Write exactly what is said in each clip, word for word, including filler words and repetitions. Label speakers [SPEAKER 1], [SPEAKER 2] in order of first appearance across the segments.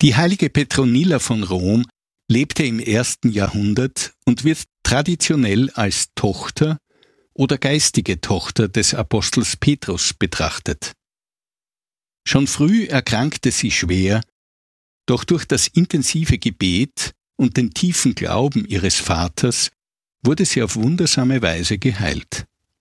[SPEAKER 1] Die heilige Petronilla von Rom lebte im ersten Jahrhundert und wird traditionell als Tochter oder geistige Tochter des Apostels Petrus betrachtet. Schon früh erkrankte sie schwer, doch durch das intensive Gebet und den tiefen Glauben ihres Vaters wurde sie auf wundersame Weise geheilt.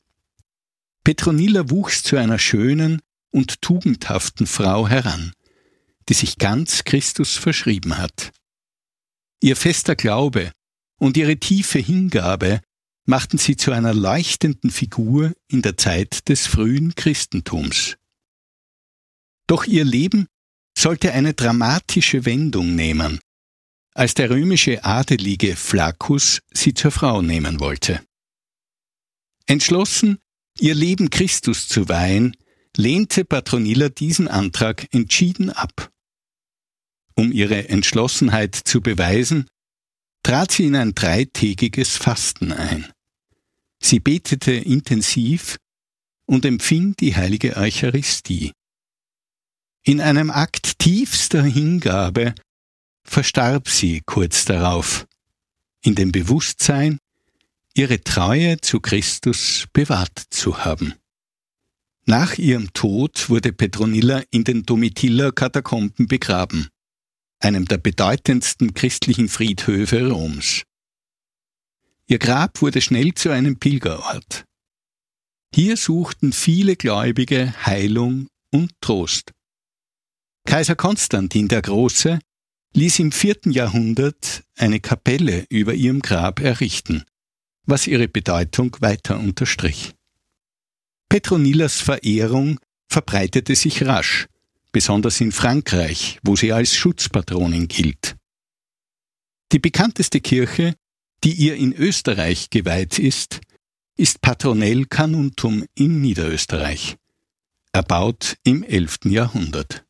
[SPEAKER 1] Petronilla wuchs zu einer schönen und tugendhaften Frau heran, die sich ganz Christus verschrieben hat. Ihr fester Glaube und ihre tiefe Hingabe machten sie zu einer leuchtenden Figur in der Zeit des frühen Christentums. Doch ihr Leben sollte eine dramatische Wendung nehmen, als der römische Adelige Flaccus sie zur Frau nehmen wollte. Entschlossen, ihr Leben Christus zu weihen, lehnte Petronilla diesen Antrag entschieden ab. Um ihre Entschlossenheit zu beweisen, trat sie in ein dreitägiges Fasten ein. Sie betete intensiv und empfing die heilige Eucharistie. In einem Akt tiefster Hingabe verstarb sie kurz darauf, in dem Bewusstsein, ihre Treue zu Christus bewahrt zu haben. Nach ihrem Tod wurde Petronilla in den Domitiller Katakomben begraben, einem der bedeutendsten christlichen Friedhöfe Roms. Ihr Grab wurde schnell zu einem Pilgerort. Hier suchten viele Gläubige Heilung und Trost. Kaiser Konstantin der Große ließ im vierten Jahrhundert eine Kapelle über ihrem Grab errichten, was ihre Bedeutung weiter unterstrich. Petronillas Verehrung verbreitete sich rasch, besonders in Frankreich, wo sie als Schutzpatronin gilt. Die bekannteste Kirche, die ihr in Österreich geweiht ist, ist Patronell Carnuntum in Niederösterreich, erbaut im elften Jahrhundert.